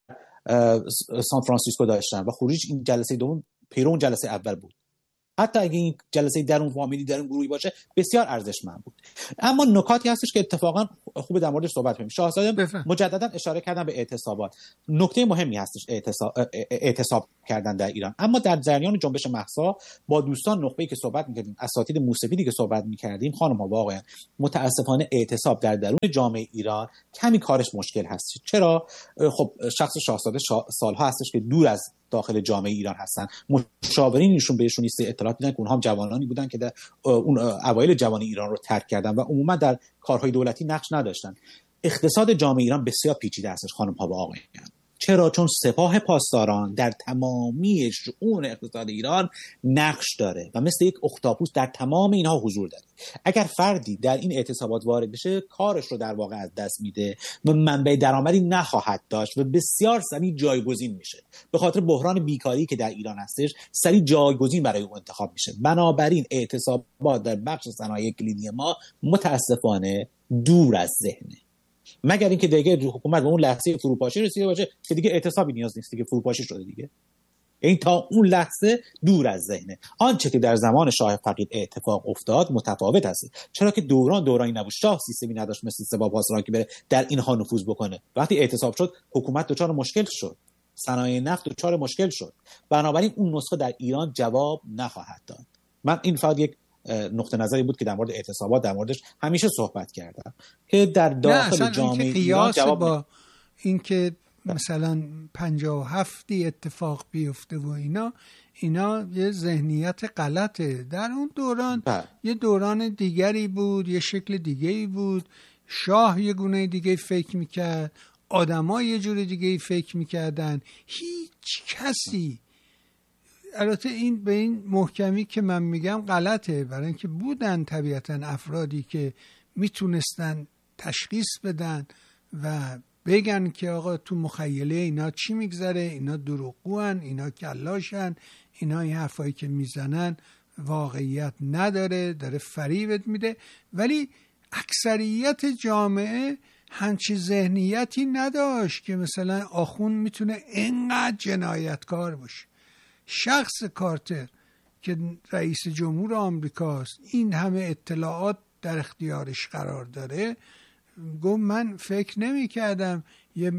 سان فرانسیسکو داشتن و خروج این جلسه دوم پیرو اون جلسه اول بود. حتی اگه این جلسه در اون فامیلی در اون گروهی باشه بسیار ارزشمند بود. اما نکاتی هستش که اتفاقا خوب در موردش صحبت کنیم. شاهزاده مجددا اشاره کردن به اعتصابات. نکته مهمی هستش اعتصاب اعتصاب کردن در ایران. اما در جریان جنبش مهسا با دوستان نخبه‌ای که صحبت می‌کردیم، اساتید موسیقی که صحبت می‌کردیم، خانم‌ها واقعا متاسفانه اعتصاب در درون جامعه ایران کمی کارش مشکل هست. چرا؟ خب شخص شاهزاده شا... سالها هستش که دور از داخل جامعه ایران هستن. مشاورینشون بهشون نیست اطلاعات میدن که اونها هم جوانانی بودن که در اون اوایل جوانی ایران رو ترک کردن و عموما در کارهای دولتی نقش نداشتن. اقتصاد جامعه ایران بسیار پیچیده است خانم‌ها و آقایان. چرا؟ چون سپاه پاسداران در تمامی شؤون اقتصاد ایران نقش داره و مثل یک اختاپوس در تمام اینها حضور داره. اگر فردی در این اعتصابات وارد بشه کارش رو در واقع از دست میده و منبع درآمدی نخواهد داشت و بسیار سریع جایگزین میشه. به خاطر بحران بیکاری که در ایران هستش سریع جایگزین برای او انتخاب میشه. بنابراین اعتصابات در بخش صنایع کلیدی ما متاسفانه دور از ذهنه، مگر اینکه دیگه حکومت به اون لحظه فروپاشی رسیده باشه که دیگه اعتصابی نیاز نیست، دیگه فروپاشی شده دیگه. این تا اون لحظه دور از ذهنه. آنچه که در زمان شاه فقید اتفاق افتاد متفاوت است، چرا که دوران دورانی نبود. شاه سیستمی نداشت مثل سپاه پاسداران که بره در اینها نفوذ بکنه. وقتی اعتصاب شد حکومت دچار مشکل شد، صنایع نفت دچار مشکل شد. بنابراین اون نسخه در ایران جواب نخواهد داد. من این فقط یک نقطه نظری بود که در مورد اعتصابات در موردش همیشه صحبت کردم که در داخل جامعه ایران جواب با اینکه مثلا پنجاه و هفتی اتفاق بیفته و اینا اینا یه ذهنیت غلطه. در اون دوران با. یه دوران دیگری بود، یه شکل دیگری بود، شاه یه گونه دیگه فکر میکرد، آدم‌ها یه جور دیگه فکر میکردن. هیچ کسی البته این به این محکمی که من میگم غلطه، برای اینکه بودن طبیعتا افرادی که میتونستن تشخیص بدن و بگن که آقا تو مخیله اینا چی میگذره، اینا دروغگوان، اینا کلاشن، اینا این حرفایی که میزنن واقعیت نداره، داره فریبت میده. ولی اکثریت جامعه همچی ذهنیتی نداشت که مثلا آخوند میتونه اینقدر جنایتکار باشه. شخص کارتر که رئیس جمهور آمریکاست، این همه اطلاعات در اختیارش قرار داره، گفت من فکر نمی کردم یه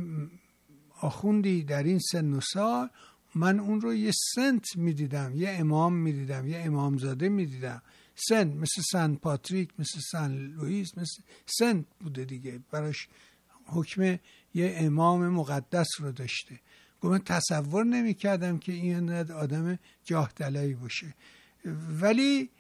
آخوندی در این سن و سال، من اون رو یه سنت می دیدم، یه امام می دیدم، یه امامزاده می دیدم، سن مثل سن پاتریک، مثل سن لوئیس، مثل سنت بوده دیگه، براش حکم یه امام مقدس رو داشته. گفت من تصور نمی کردم که این آدم جاه طلبی باشه. ولی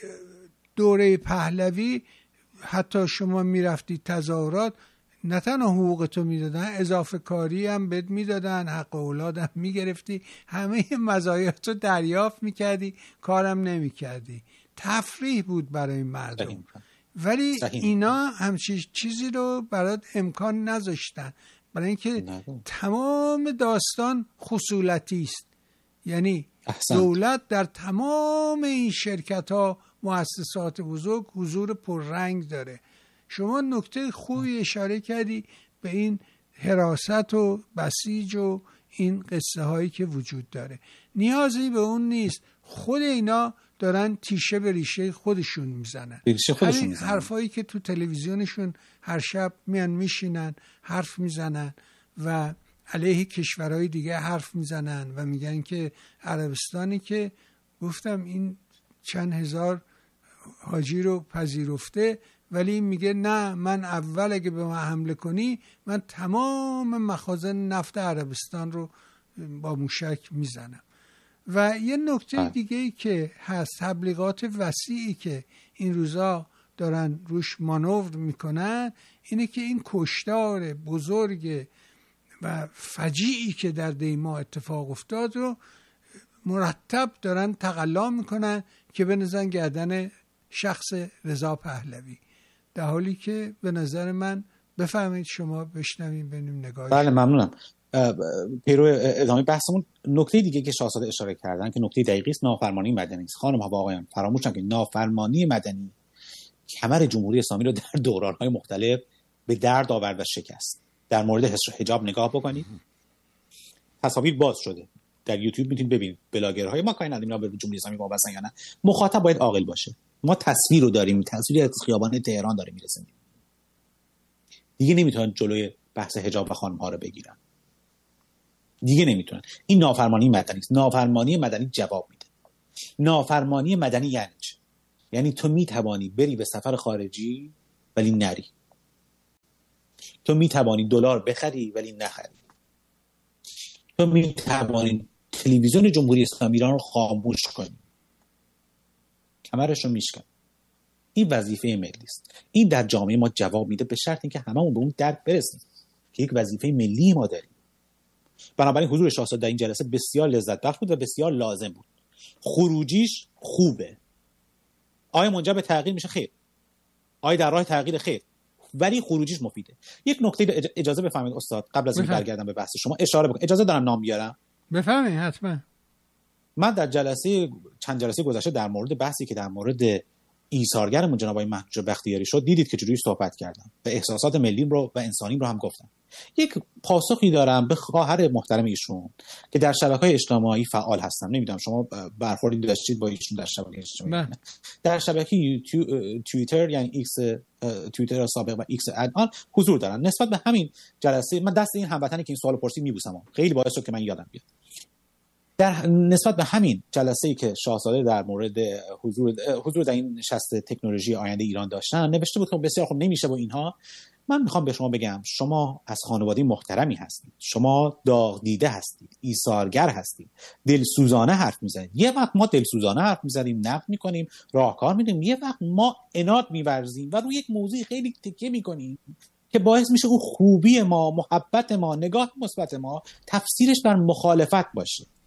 دوره پهلوی حتی شما میرفتی تظاهرات، نه تنها حقوقتو میدادن، اضافه کاری هم بهت میدادن، حق اولاد هم میگرفتی، همه مزایاتو دریافت میکردی، کارم نمیکردی. تفریح بود برای مردم. ولی اینا همچین چیزی رو برات امکان نذاشتن، برای اینکه تمام داستان خصولتی است. یعنی احسن. دولت در تمام این شرکت ها، مؤسسات بزرگ حضور پررنگ داره. شما نکته خوبی اشاره کردی به این حراست و بسیج و این قصه هایی که وجود داره. نیازی به اون نیست، خود اینا دارن تیشه به ریشه خودشون میزنن. همین حرفایی که تو تلویزیونشون هر شب میان میشینن حرف میزنن و علیه کشورهای دیگه حرف میزنن و میگن که عربستانی که گفتم این چند هزار حاجی رو پذیرفته، ولی میگه نه، من اول اگه به من حمله کنی من تمام مخازن نفت عربستان رو با موشک میزنم. و یه نکته دیگه ای که هست، تبلیغات وسیعی که این روزا دارن روش مانور میکنن اینه که این کشتار بزرگ و فجیعی که در دیما اتفاق افتاد رو مرتب دارن تقلا میکنن که بنزن گردن شخص رضا پهلوی، در حالی که به نظر من، بفهمید شما بشنویم ببینیم نگاهی. بله ممنونم. پیرو ادامه بحثمون، نکته دیگه که شاهزاده اشاره کردن که نکته دقیقی است، نافرمانی مدنی است. خانم ها و آقایان فراموش نکنید نافرمانی مدنی کمر جمهوری اسلامی رو در دوران‌های مختلف به درد آورد و شکست. در مورد حجاب نگاه بکنید، تصاویر باز شده در یوتیوب، میتونید ببینید بلاگرهای ما کاری نداریم به جمهوری اسلامی وابستن یا نه، مخاطب باید عاقل باشه. ما تصویر رو داریم، تصویری از خیابان تهران داریم میرسیم، دیگه نمیتونن جلوی بحث حجاب و خانم‌ها رو بگیرن، دیگه نمیتونن. این نافرمانی مدنی است. نافرمانی مدنی جواب میده. نافرمانی مدنی یعنی چه؟ یعنی تو میتوانی بری به سفر خارجی ولی نری، تو میتوانی دلار بخری ولی نخری، تو میتوانی تلویزیون جمهوری اسلامی ایران رو خاموش کنی، کمرش رو میشکن. این وظیفه ملی است. این در جامعه ما جواب میده، به شرط اینکه هممون به اون درک برسیم که یک وظیفه ملی ما داریم. بنابراین حضور شاهزاده در این جلسه بسیار لذت بخش بود و بسیار لازم بود. خروجیش خوبه. آیا منجر به تغییر میشه؟ خیر. آیا در راه تغییر؟ خیر. ولی خروجیش مفیده. یک نکته اجازه بفرمایید استاد، قبل از اینکه برگردم به بحث شما اشاره بکنم. اجازه دارم نام بیارم؟ بفرمایید حتما. من در جلسه چند جلسه گذشته در مورد بحثی که در مورد ایثارگرمون جناب آقای محجوب بختیاری شد دیدید که چجوری صحبت کردم و احساسات ملیم رو و انسانیم رو هم گفتم. یک پاسخی دارم به خواهر محترم ایشون که در شبکه‌های اجتماعی فعال هستن. نمیدونم شما برخوردی داشتید با ایشون در شبکه اجتماعی؟ در شبکه یوتیوب، توییتر یعنی ایکس، توییتر سابق و ایکس الان حضور دارن. نسبت به همین جلسه من دست این هموطنی که این سوالو پرسید میبوسم، خیلی باعث شد که من یادم بیاد. در نسبت به همین جلسه‌ای که شاهزاده در مورد حضور حضور در این نشست تکنولوژی آینده ایران داشتن نوشته بود که بسیار خوب نمیشه با اینها. من میخوام به شما بگم شما از خانواده محترمی هستید، شما داغ دیده هستید، ایثارگر هستید، دلسوزانه حرف میزنید. یه وقت ما دلسوزانه حرف میزنیم، نقد میکنیم، راهکار میدیم، یه وقت ما عناد میورزیم و روی یک موضوع خیلی تکیه میکنیم که باعث میشه اون خوبی ما، محبت ما، نگاه مثبت ما تفسیرش بر مخالفت باشه.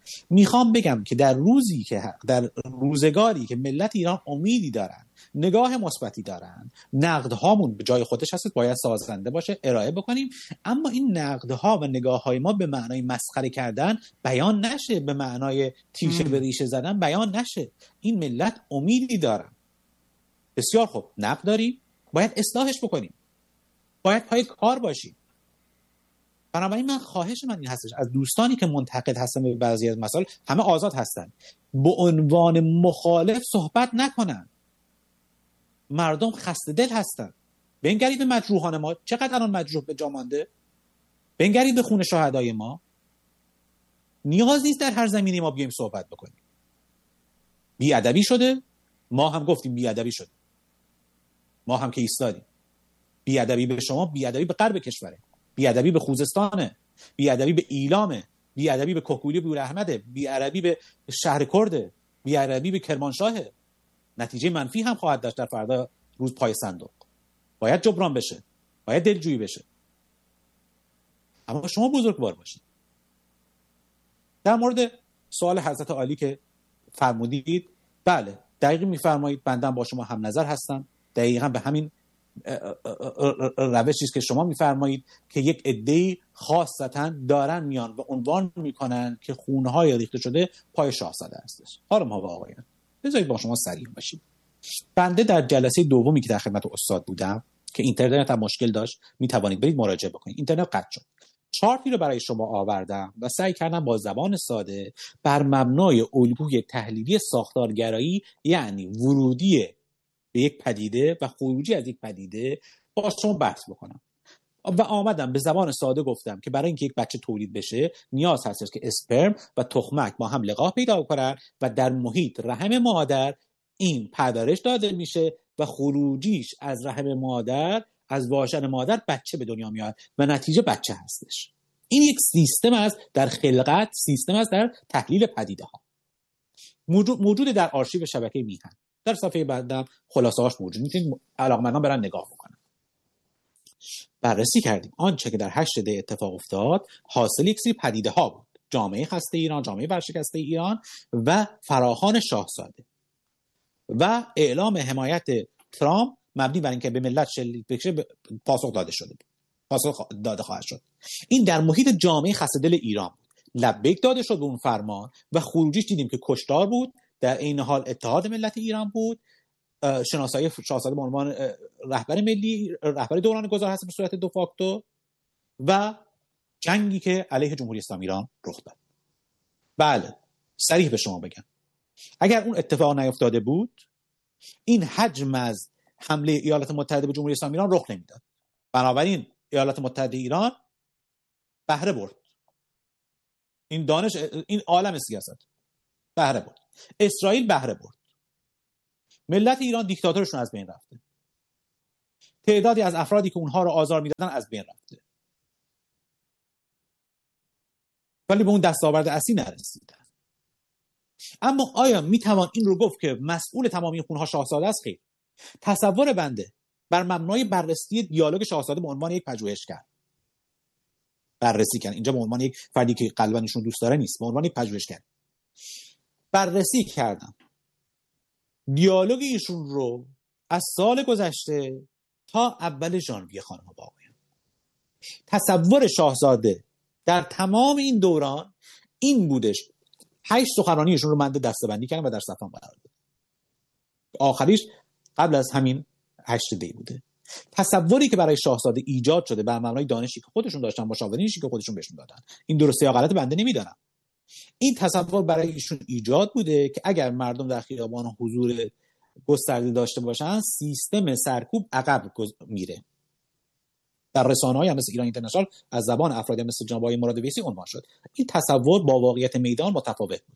میخوام بگم که در روزی که در روزگاری که ملت ایران امیدی دارن، نگاه مثبتی دارن، نقدهامون به جای خودش هست، باید سازنده باشه، ارائه بکنیم، اما این نقدها و نگاههای ما به معنای مسخره کردن بیان نشه، به معنای تیشه به ریشه زدن بیان نشه. این ملت امیدی دارن. بسیار خوب، نقد داریم، باید اصلاحش بکنیم، باید پای کار باشیم. بنابراین من خواهش من این هستش از دوستانی که منتقد هستن به بعضی از مسائل، همه آزاد هستن، به عنوان مخالف صحبت نکنن. مردم خسته دل هستن. بنگرید به مجروحان ما، چقدر الان مجروح به جا مانده، بنگرید به خون شهدای ما. نیاز نیست در هر زمینی ما بیایم صحبت بکنیم. بی‌ادبی شده، ما هم گفتیم بی‌ادبی شده، ما هم که ایستادیم. بی‌ادبی به شما، بی‌ادبی به غرب کشوره، بی‌ادبی به خوزستانه، بی‌ادبی به ایلامه، بی‌ادبی به کهگولی بوراحمده، بی‌ادبی به شهر کرده، بی‌ادبی به کرمانشاهه. نتیجه منفی هم خواهد داشت در فردا روز پای صندوق. باید جبران بشه، باید دلجویی بشه. اما شما بزرگوار باشید. در مورد سوال حضرت عالی که فرمودید، بله دقیقی میفرمایید، بنده با شما هم نظر هستم. دقیقاً به همین روشی است که شما میفرمایید که یک عده‌ای خاصتاً دارن میان و عنوان میکنن که خونهای ریخته شده پای شاهزاده هستش. حالا ما با آقایان بذارید با شما صریح باشیم. بنده در جلسه دومی که در خدمت استاد بودم که اینترنت هم مشکل داشت، میتوانید برید مراجعه بکنید، اینترنت قطع شد. چارتی رو برای شما آوردم و سعی کردم با زبان ساده بر مبنای الگوی تحلیلی ساختارگرایی، یعنی ورودی به یک پدیده و خروجی از یک پدیده، با شما بحث بکنم. و آمدم به زبان ساده گفتم که برای اینکه یک بچه تولید بشه نیاز هست که اسپرم و تخمک با هم لقاح پیدا کنن و در محیط رحم مادر این پرورش داده میشه و خروجیش از رحم مادر، از واژن مادر، بچه به دنیا میاد و نتیجه بچه هستش. این یک سیستم است در خلقت، سیستم است در تحلیل پدیده ها. موجود در آرشیو شبکه میهن. در صفحه بعدم خلاصه‌اش موجود، میتونید علاقه‌مندان برن نگاه بکنن. بررسی کردیم آنچه که در هشت دی اتفاق افتاد حاصل یک سری پدیده ها بود: جامعه خسته ایران، جامعه ورشکسته ایران و فراخوان شاهزاده و اعلام حمایت ترامپ مبنی بر اینکه به ملت شلیک بشه پاسخ داده شده بود، پاسخ داده خواهد شد. این در محیط جامعه خسته دل ایران بود. لبیک داده شد به اون فرمان و خروجیش دیدیم که کشتار بود، در این حال اتحاد ملت ایران بود، شناسایی شاهزاده به عنوان رهبر ملی، رهبر دوران گذار هست به صورت دو فاکتور، و جنگی که علیه جمهوری اسلامی ایران رخ داد. بله صریح به شما بگم، اگر اون اتفاق نیفتاده بود این حجم از حمله ایالات متحده به جمهوری اسلامی ایران رخ نمیداد. بنابراین ایالات متحده ایران بهره برد، این دانش، این عالم سیاست بهره برد، اسرائیل بهره برد، ملت ایران دیکتاتورشون از بین رفته، تعدادی از افرادی که اونها رو آزار میدادن از بین رفته، ولی به اون دستاورد اصلی نرسیدن. اما آیا میتوان این رو گفت که مسئول تمامی خونها شاهزاده است؟ خیر. تصور بنده بر مبنای بررسی دیالوگ شاهزاده به عنوان یک پژوهشگر بررسی کردن، اینجا به عنوان یک فردی که قلباً ایشون دوست داره نیست، به عنوان یک پژوهشگر بررسی کردم دیالوگ ایشون رو از سال گذشته تا اول ژانویه. خانم و آقایان، تصور شاهزاده در تمام این دوران این بودش. هشت سخنرانی ایشون رو من دسته‌بندی کردم و در صفحه‌ام قرار دادم. آخریش قبل از همین هشت دی بوده. تصوری که برای شاهزاده ایجاد شده بر مبنای دانشی که خودشون داشتن، مشاورینشی که خودشون بهشون دادن، این درسته یا غلطه بنده نمیدونم. این تصور برای ایشون ایجاد بوده که اگر مردم در خیابان حضور گسترده داشته باشن سیستم سرکوب عقب میره. در رسانه‌های هم مثل ایران اینترنشنال از زبان افرادی مثل جناب آقای مراد ویسی عنوان شد. این تصور با واقعیت میدان متفاوت بود.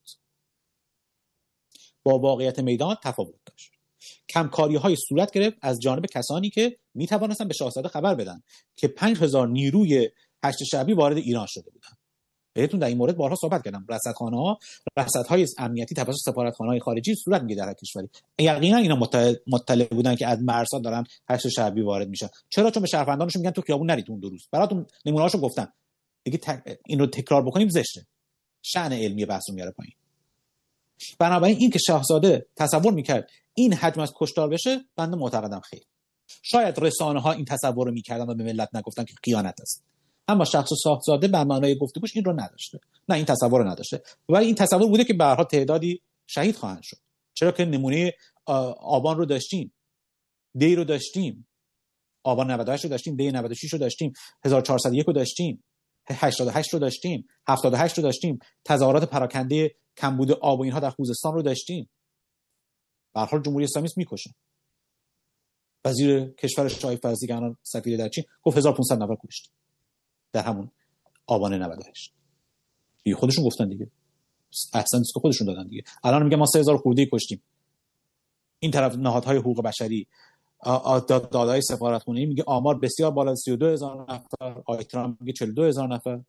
با واقعیت میدان تفاوت داشت. کمکاری‌های صورت گرفت از جانب کسانی که می‌توانستن به شاهزاده خبر بدن که پنج هزار نیروی هشت شعبی وارد ایران شده بودن. بهتون در این مورد بارها صحبت کردم. رصدخانه‌ها، رصدهای امنیتی توسط سفارتخانه‌های خارجی صورت می‌گیره در کشوری. یقینا اینا مطلع بودن که از مرزها دارن هشت شعبی وارد میشن. چرا؟ چون به شهروندانشون میگن تو خیابون نرید اون دو روز. براتون نمونه‌هاشو گفتم. دیگه تک... این رو تکرار بکنیم زشته. شأن علمی بحث رو میاره پایین. بنابراین این که شاهزاده تصور میکرد این حجم از کشتار بشه، بنده معتقدم خیر. شاید رسانه ها این تصور رو میکردن و به ملت نگفتن که خیانت است، اما شخص شاهزاده به معنای گفتگوش این رو نداشته، نه این تصور رو نداشته، ولی این تصور بوده که به هر حال تعدادی شهید خواهند شد. چرا که نمونه آبان رو داشتیم، دی رو داشتیم، آبان نود و هشت رو داشتیم، دی نود و شش رو داشتیم، هزار و چهارصد و یک رو داشتیم، هشتاد و هشت رو داشتیم، هفتاد و هشت رو داشتیم، تظاهرات پراکنده کمبود آب و اینها در خوزستان رو داشتیم. به هر حال جمهوری اسلامی میکشه. وزیر کشور شاهی فرزی که الان سفیر در چین گفت هزار و پانصد نفر کشت در همون آبان نود و هشت. دیگه خودشون گفتن دیگه، احسن است که خودشون دادن دیگه. الان میگه ما سه هزار خورده کشتیم. این طرف نهادهای حقوق بشری، دادهای سفارتخانه‌ای میگه آمار بسیار بالا، سی و دو هزار نفر، آقای ترامپ میگه چهل و دو هزار نفر.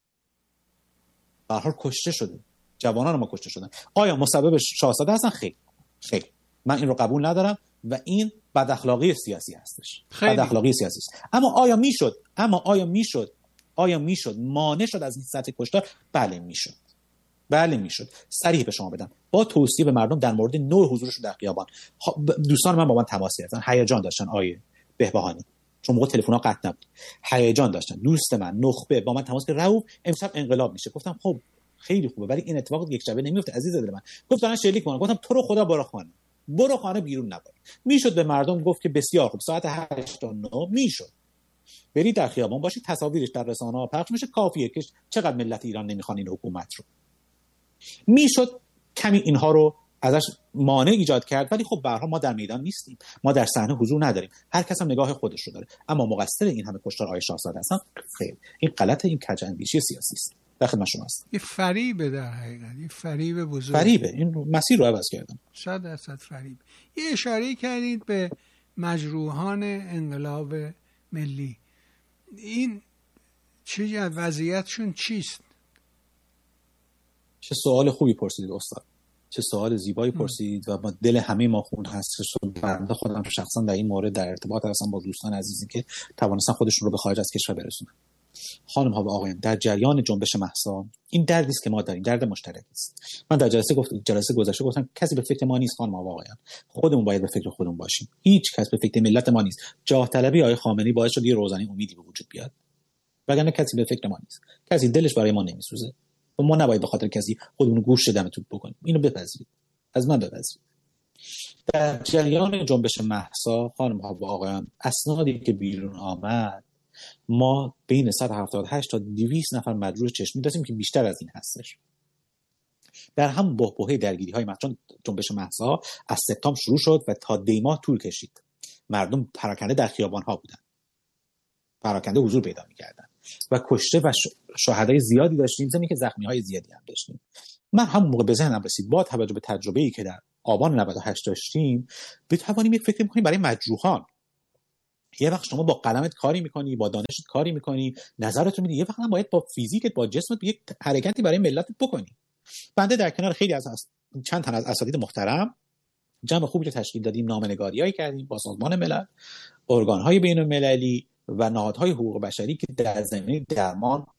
به هر حال کشته شده، جوانان ما کشته شدن. آیا مسبب شاهزاده هستن؟ خیر خیر، من این رو قبول ندارم و این بد اخلاقی سیاسی هستش، بد اخلاقی سیاسی است. اما آیا میشد اما آیا میشد آیا میشد مانع شد از این سطح کشتار؟ بله میشد، بله میشد. صریح به شما بدم، با توصیه به مردم در مورد نوع حضورشون در خیابان، دوستان من با من تماس گرفتن، هیجان داشتن. آیه بهبهانی چون موقع تلفن‌ها قطع نبود، هیجان داشتن. دوست من نخبه با من تماس گرفت، رؤوف امشب انقلاب میشه. گفتم خب خیلی خوبه، ولی این اتفاق یک شبه نمیفته عزیز دل من. گفت دارن شلیک میکنن. گفتم تو رو خدا برو خانه، برو خانه، بیرون نبر. میشد به مردم گفت که بسیار خوب، ساعت هشت تا نه میشد برید در خیابان باشید، تصاویرش در رسانه‌ها پخش میشه، کافیه که چقدر ملت ایران نمیخوان این حکومت رو. میشد کمی اینها رو ازش مانع ایجاد کرد، ولی خب به هر حال ما در میدان نیستیم، ما در صحنه حضور نداریم، هر کس هم نگاه خودش رو داره. اما مقصر این همه کشتار آقای شاهزاده هستن؟ خیر، این غلطه، این کج اندیشی سیاسی است. در خدمت شما هستم. یه فریبه، در حقیقت یه فریب بزرگ، فریبه. این مسیر رو عوض کردن، صد درصد فریب. یه اشاره کردید به مجروحان انقلاب ملی، این چه وضعیتشون چیست؟ چه سوال خوبی پرسیدید استاد، چه سوال زیبایی پرسیدید و با دل همه ما خون هست. بنده خودم شخصا در این مورد در ارتباط هستم با دوستان عزیزی که توانستن خودشون رو به خارج از کشور برسونن. خانم ها و آقایان، در جریان جنبش مهسا این دردی است که ما داریم، درد مشترکی است. من در جلسه گفت جلسه گذشته گفتم کسی به فکر ما نیست خانم ها و آقایان، خودمون باید به فکر خودمون باشیم. هیچ کس به فکر ملت ما نیست. جاه طلبی آقای خامنه‌ای باعث شد یه روزنه امیدی به وجود بیاد، وگرنه کسی به فکر ما نیست، کسی دلش برای ما نمیسوزه و ما نباید به خاطر کسی خودمون گوش دم توپ بکنیم. اینو بپذیرید، از من بپذیرید. در جریان جنبش مهسا خانم ها و آقایان، اسنادی که بیرون آمد، ما بین صد و هفتاد و هشت تا دویست نفر مجروح چشمی داشتیم که بیشتر از این هستش. در هم بحبوحه درگیری های مهسا، جنبش مهسا از سپتامبر شروع شد و تا دی ماه طول کشید. مردم پراکنده در خیابان ها بودن، پراکنده حضور پیدا می‌کردن و کشته و شهدای زیادی داشتیم، زمین که زخمی های زیادی هم داشتیم. من همون موقع به ذهنم رسید با توجه به تجربه‌ای که در آبان نود و هشت داشتیم، بتوانیم یک فکر می‌کنیم برای مجروحان. یه وقت شما با قلمت کاری می‌کنی، با دانشت کاری می‌کنی، نظرت رو میدی، یه وقت هم باید با فیزیکت، با جسمت یک حرکتی برای ملت بکنی. بنده در کنار خیلی از چند تن از اساتید محترم جمع خوبی رو تشکیل دادیم، نامه‌نگاری‌هایی کردیم با سازمان ملل، ارگان‌های بین‌المللی و نهادهای حقوق بشری که در زمینه درمان